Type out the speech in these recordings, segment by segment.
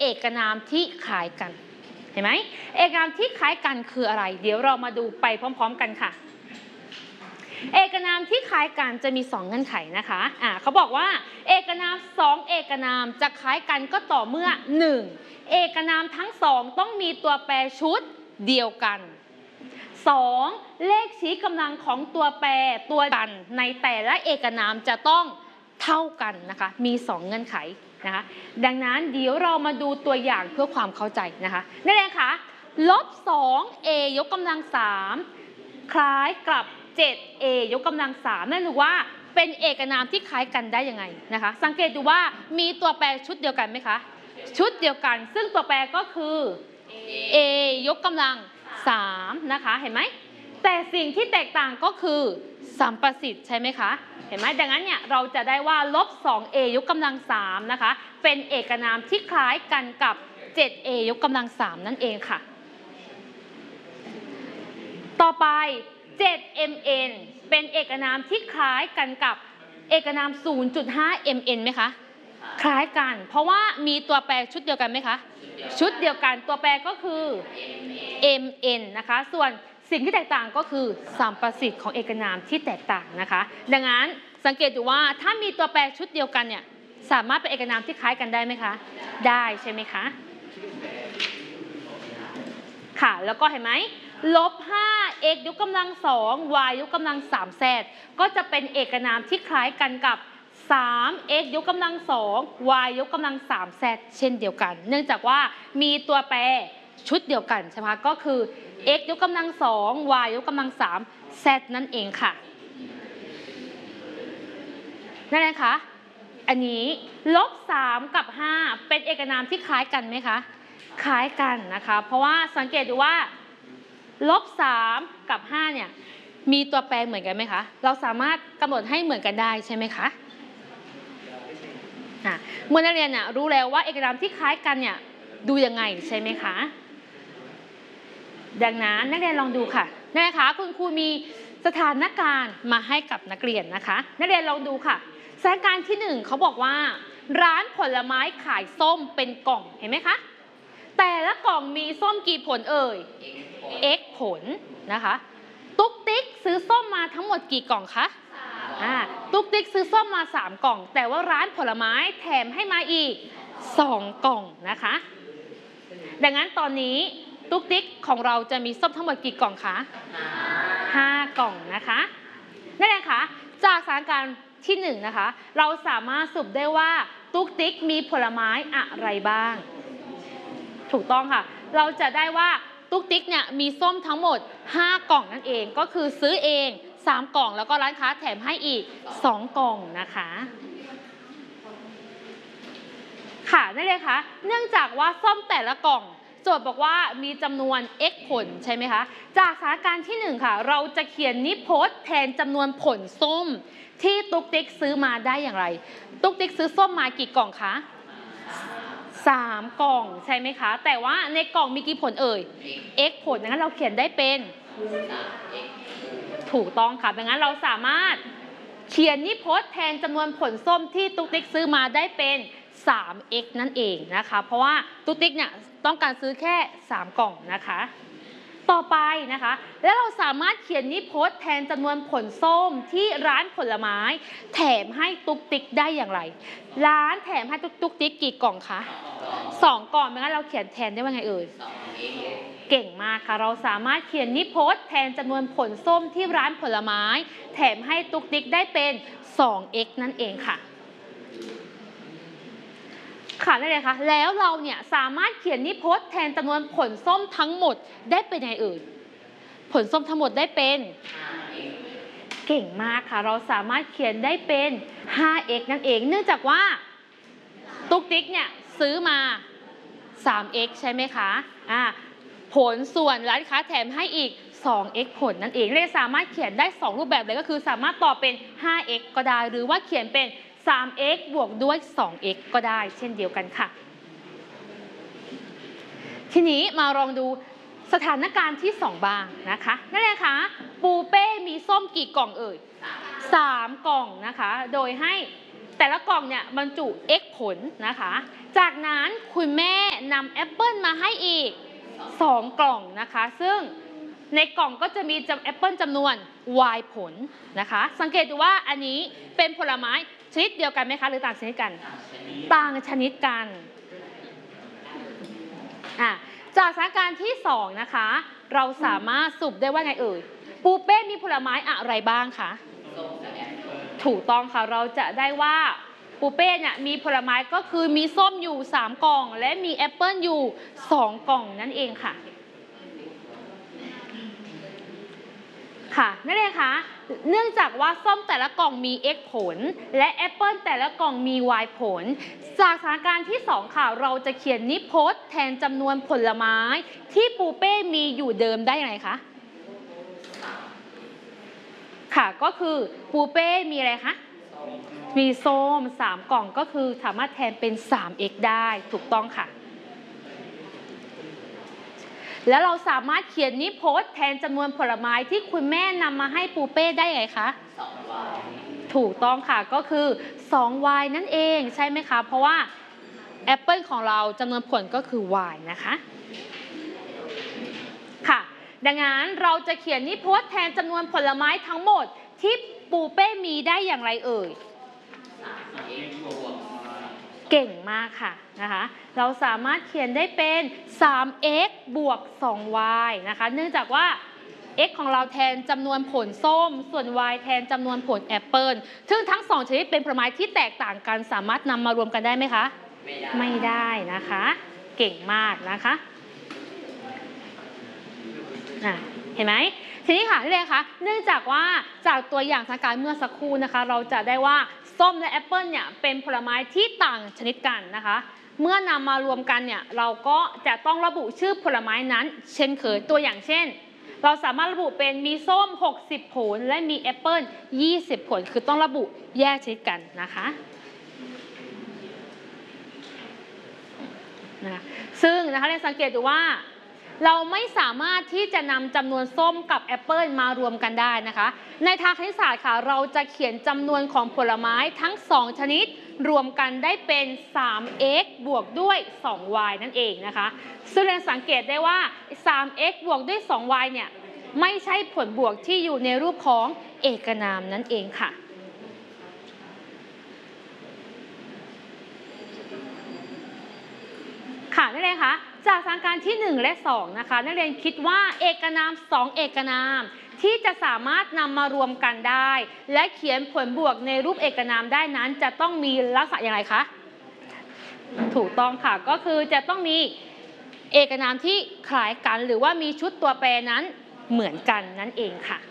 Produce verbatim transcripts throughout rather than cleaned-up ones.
เอกนามที่คล้ายกันเห็นไหมเอกนามที่คล้ายกันคืออะไรเดี๋ยวเรามาดูไปพร้อมๆกันค่ะเอกนามที่คล้ายกันจะมีสองเงื่อนไขนะคะอ่าเขาบอกว่าเอกนามสองเอกนามจะคล้ายกันก็ต่อเมื่อหนึ่งเอกนามทั้งสองต้องมีตัวแปรชุดเดียวกันสองเลขชี้กำลังของตัวแปรตัวกันในแต่ละเอกนามจะต้องเท่ากันนะคะมีสองเงื่อนไขนะคะดังนั้นเดี๋ยวเรามาดูตัวอย่างเพื่อความเข้าใจนะคะนั่นเองค่ะลบสองเอยกกำลังสามคล้ายกับเจ็ดเอยกกำลังสามนั่นหรือว่าเป็นเอกนามที่คล้ายกันได้ยังไงนะคะสังเกตดูว่ามีตัวแปรชุดเดียวกันไหมคะชุดเดียวกันซึ่งตัวแปรก็คือ a ยกกำลังสามนะคะเห็นไหมแต่สิ่งที่แตกต่างก็คือสัมประสิทธิ์ใช่ไหมคะเห็นไหมดังนั้นเนี่ยเราจะได้ว่าลบสองเอยกกำลังสามนะคะเป็นเอกนามที่คล้ายกันกับเจ็ดเอยกกำลังสามนั่นเองค่ะต่อไปเจ็ด เอ็ม เอ็น เป็นเอกนามที่คล้ายกันกับเอกนาม ศูนย์จุดห้า เอ็ม เอ็น ไหมคะคล้ายกันเพราะว่ามีตัวแปรชุดเดียวกันไหมคะชุดเดียวกันตัวแปรก็คือ เอ็ม เอ็น นะคะส่วนสิ่งที่แตกต่างก็คือสัมประสิทธิ์ของเอกนามที่แตกต่างนะคะดังนั้นสังเกตดูว่าถ้ามีตัวแปรชุดเดียวกันเนี่ยสามารถเป็นเอกนามที่คล้ายกันได้ไหมคะได้ใช่ไหมคะค่ะแล้วก็เห็นไหมลบห้า x ยกกำลังสอง y ยกกำลังสาม z ก็จะเป็นเอกนามที่คล้ายกันกับสาม x ยกกำลังสอง y ยกกำลังสาม z เช่นเดียวกันเนื่องจากว่ามีตัวแปรชุดเดียวกันใช่ไหมก็คือ x ยกกำลังสอง y ยกกำลังสาม z นั่นเองค่ะนั่นเองคะอันนี้ลบสามกับห้าเป็นเอกนามที่คล้ายกันไหมคะคล้ายกันนะคะเพราะว่าสังเกตดูว่าลบสามกับห้าเนี่ยมีตัวแปรเหมือนกันไหมคะเราสามารถกำหนดให้เหมือนกันได้ใช่ไหมคะอ่ะเมื่อนักเรียนเนี่ยรู้แล้วว่าเอกนามที่คล้ายกันเนี่ยดูยังไงใช่ไหมคะดังนั้นนักเรียนลองดูค่ะนะคะคุณครูมีสถานการณ์มาให้กับนักเรียนนะคะนักเรียนลองดูค่ะสถานการณ์ที่หนึ่งเขาบอกว่าร้านผลไม้ขายส้มเป็นกล่องเห็นไหมคะแต่ละกล่องมีส้มกี่ผลเอ่ย x ผลนะคะตุ๊กติ๊กซื้อส้มมาทั้งหมดกี่กล่องคะอ่าตุ๊กติ๊กซื้อส้มมาสามกล่องแต่ว่าร้านผลไม้แถมให้มาอีกสองกล่องนะคะดังนั้นตอนนี้ตุ๊กติ๊กของเราจะมีส้มทั้งหมดกี่กล่องคะห้ากล่องนะคะนั่นเองค่ะจากสถานการณ์ที่หนึ่งนะคะเราสามารถสรุปได้ว่าตุ๊กติ๊กมีผลไม้อะไรบ้างถูกต้องค่ะเราจะได้ว่าตุ๊กติ๊กเนี่ยมีส้มทั้งหมดห้ากล่องนั่นเองก็คือซื้อเองสามกล่องแล้วก็ร้านค้าแถมให้อีกสองกล่องนะคะค่ะนั่นเลยค่ะเนื่องจากว่าส้มแต่ละกล่องโจทย์บอกว่ามีจำนวน x ผลใช่ไหมคะจากสถานการณ์ที่หนึ่งค่ะเราจะเขียนนิพจน์แทนจำนวนผลส้มที่ตุ๊กติ๊กซื้อมาได้อย่างไรตุ๊กติ๊กซื้อส้มมากี่กล่องคะสามกล่องใช่ไหมคะแต่ว่าในกล่องมีกี่ผลเอ่ย x ผลดังนั้นเราเขียนได้เป็นถูกต้องค่ะดังนั้นเราสามารถเขียนนิพจน์แทนจำนวนผลส้มที่ตุ๊กติ๊กซื้อมาได้เป็นสาม x นั่นเองนะคะเพราะว่าตุ๊กติ๊กเนี่ยต้องการซื้อแค่สามกล่องนะคะต่อไปนะคะแล้วเราสามารถเขียนนิพจน์แทนจำนวนผลส้มที่ร้านผลไม้แถมให้ตุ๊กติ๊กได้อย่างไรร้านแถมให้ตุ๊กติ๊กกี่กล่องคะสองกล่องงั้นเราเขียนแทนได้ว่าไงเอ่ยเก่งมากค่ะเราสามารถเขียนนิพจน์แทนจำนวนผลส้มที่ร้านผลไม้แถมให้ตุ๊กติ๊กได้เป็นสอง x นั่นเองค่ะค่ะได้เลยค่ะแล้วเราเนี่ยสามารถเขียนนิพจน์แทนจำนวนผลส้มทั้งหมดได้เป็นไงเอ่ยผลส้มทั้งหมดได้เป็นเก่งมากค่ะเราสามารถเขียนได้เป็น ห้า x นั่นเองเนื่องจากว่าตุ๊กติ๊กเนี่ยซื้อมาสาม x ใช่ไหมคะอ่าผลส่วนร้านค้าแถมให้อีกสอง x ผลนั่นเองเลยสามารถเขียนได้สองรูปแบบเลยก็คือสามารถตอบเป็น ห้า x ก็ได้หรือว่าเขียนเป็นสาม x บวกด้วยสอง x ก็ได้เช่นเดียวกันค่ะทีนี้มาลองดูสถานการณ์ที่สองบ้างนะคะนั่นเองค่ะปูเป้มีส้มกี่กล่องเอ่ยสามกล่องนะคะโดยให้แต่ละกล่องเนี่ยบรรจุ x ผลนะคะจากนั้นคุณแม่นำแอปเปิลมาให้อีกสองกล่องนะคะซึ่งในกล่องก็จะมีแอปเปิลจำนวน y ผลนะคะสังเกตดูว่าอันนี้เป็นผลไม้ชนิดเดียวกันไหมคะหรือต่างชนิดกันต่างชนิดกันอ่ะจากสถานการณ์ที่สองนะคะเราสามารถสรุปได้ว่าไงเอ่ยปูเป้มีผลไม้อะไรบ้างคะถูกต้องค่ะเราจะได้ว่าปูเป้เนี่ยมีผลไม้ก็คือมีส้มอยู่สามกล่องและมีแอปเปิลอยู่สองกล่องนั่นเองค่ะค่ะนั่นเองค่ะเนื่องจากว่าส้มแต่ละกล่องมี x ผลและแอปเปิลแต่ละกล่องมี y ผลจากสถานการณ์ที่สองค่ะเราจะเขียนนิพจน์แทนจำนวนผลไม้ที่ปูเป้มีอยู่เดิมได้ยังไงคะค่ะก็คือปูเป้มีอะไรคะมีส้มสามกล่องก็คือสามารถแทนเป็น สาม x ได้ถูกต้องค่ะแล้วเราสามารถเขียนนิพจน์แทนจำนวนผลไม้ที่คุณแม่นำมาให้ปูเป้ได้ไงคะ สอง วาย ถูกต้องค่ะก็คือ สอง วาย นั่นเองใช่ไหมคะเพราะว่าแอปเปิลของเราจำนวนผลก็คือ y นะคะค่ะดังนั้นเราจะเขียนนิพจน์แทนจำนวนผลไม้ทั้งหมดที่ปูเป้มีได้อย่างไรเอ่ยเก่งมากค่ะนะคะเราสามารถเขียนได้เป็น สาม x บวก สอง y นะคะเนื่องจากว่า x ของเราแทนจำนวนผลส้มส่วน y แทนจำนวนผลแอปเปิลซึ่งทั้งสองชนิดเป็นผลไม้ที่แตกต่างกันสามารถนำมารวมกันได้ไหมคะไม่ได้ไม่ได้นะคะเก่งมากนะคะอ่ะเห็นไหมทีนี้ค่ะที่เลยคะเนื่องจากว่าจากตัวอย่างสถานการณ์เมื่อสักครู่นะคะเราจะได้ว่าส้มและแอปเปิลเนี่ยเป็นผลไม้ที่ต่างชนิดกันนะคะเมื่อนำมารวมกันเนี่ยเราก็จะต้องระบุชื่อผลไม้นั้นเช่นเคยตัวอย่างเช่นเราสามารถระบุเป็นมีส้มหกสิบผลและมีแอปเปิลยี่สิบผลคือต้องระบุแยกชนิดกันนะคะนะซึ่งนะคะเราสังเกตดูว่าเราไม่สามารถที่จะนำจำนวนส้มกับแอปเปิลมารวมกันได้นะคะในทางคณิตศาสตร์ค่ะเราจะเขียนจำนวนของผลไม้ทั้งสองชนิดรวมกันได้เป็น สาม x บวกด้วย สอง y นั่นเองนะคะซึ่งเราสังเกตได้ว่า สาม x บวกด้วย สอง y เนี่ยไม่ใช่ผลบวกที่อยู่ในรูปของเอกนามนั่นเองค่ะค่ะนั่นเองค่ะจากสถานการณ์ที่หนึ่งและสองนะคะนักเรียนคิดว่าเอกนามสองเอกนามที่จะสามารถนำมารวมกันได้และเขียนผลบวกในรูปเอกนามได้นั้นจะต้องมีลักษณะอย่างไรคะถูกต้องค่ะก็คือจะต้องมีเอกนามที่คล้ายกันหรือว่ามีชุดตัวแปรนั้นเหมือนกันนั่นเองค่ะ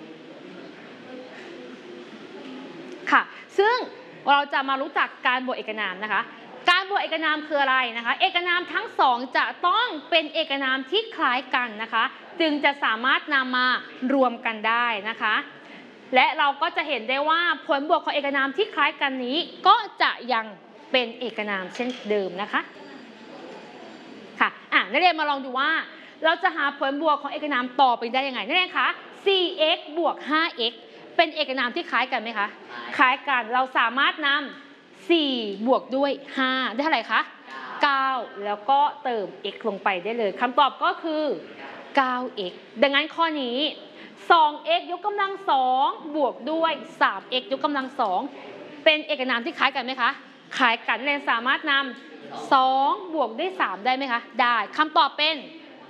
ค่ะซึ่งเราจะมารู้จักการบวกเอกนามนะคะการบวกเอกนามคืออะไรนะคะเอกนามทั้งสองจะต้องเป็นเอกนามที่คล้ายกันนะคะจึงจะสามารถนำมารวมกันได้นะคะและเราก็จะเห็นได้ว่าผลบวกของเอกนามที่คล้ายกันนี้ก็จะยังเป็นเอกนามเช่นเดิมนะคะค่ะอ่ะนักเรียนมาลองดูว่าเราจะหาผลบวกของเอกนามต่อไปได้ยังไงนักเรียนคะ สี่ x บวก ห้า x เป็นเอกนามที่คล้ายกันไหมคะคล้ายกันเราสามารถนำสี่บวกด้วยห้าได้เท่าไหร่คะเก้าแล้วก็เติม x ลงไปได้เลยคำตอบก็คือ เก้า x ดังนั้นข้อนี้ สอง x ยกกำลังสองบวกด้วย สาม x ยกกำลังสองเป็นเอกนามที่คล้ายกันไหมคะคล้ายกันเรียนสามารถนำสองบวกด้วยสามได้ไหมคะได้คำตอบเป็น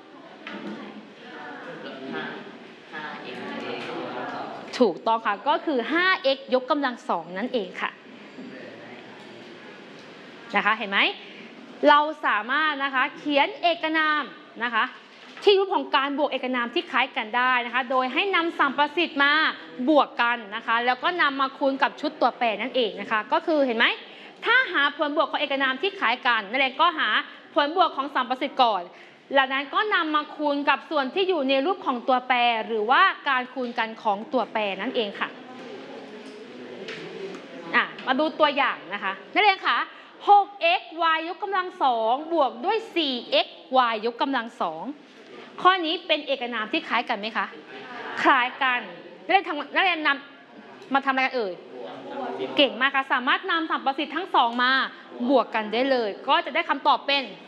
ถูกต้องค่ะก็คือ ห้า x ยกกำลังสองนั่นเองค่ะนะคะเห็นไหมเราสามารถนะคะเขียนเอกนามนะคะที่รูปของการบวกเอกนามที่คล้ายกันได้นะคะโดยให้นำสัมประสิทธิ์มาบวกกันนะคะแล้วก็นำมาคูณกับชุดตัวแปรนั่นเองนะคะก็คือเห็นไหมถ้าหาผลบวกของเอกนามที่คล้ายกันนั่นเองก็หาผลบวกของสัมประสิทธิ์ก่อนหลังนั้นก็นำมาคูณกับส่วนที่อยู่ในรูปของตัวแปรหรือว่าการคูณกันของตัวแปรนั่นเองค่ะอ่ะมาดูตัวอย่างนะคะนั่นเองค่ะหก x y ยกกำลังสองบวกด้วย สี่ x y ยกกำลังสองข้อนี้เป็นเอกนามที่คล้ายกันไหมคะคล้ายกันนักเรียนทำนักเรียนนำมาทำอะไรกันเอ่ยเก่งมากค่ะสามารถนำสัมประสิทธิ์ทั้งสองมาบวกกันได้เลย ก็จะได้คำตอบเป็น